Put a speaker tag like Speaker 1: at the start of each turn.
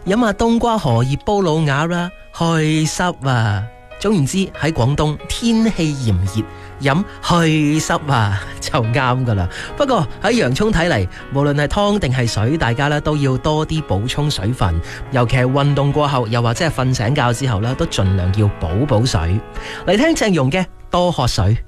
Speaker 1: 飲下冬瓜荷葉煲老鴨啦，去濕啊！總言之，喺廣東天氣炎熱，飲去濕啊就啱噶啦。不過喺洋蔥睇嚟，無論係湯定係水，大家咧都要多啲補充水分，尤其係運動過後，又或者係瞓醒覺之後咧，都盡量要補水。嚟聽鄭融嘅多喝水。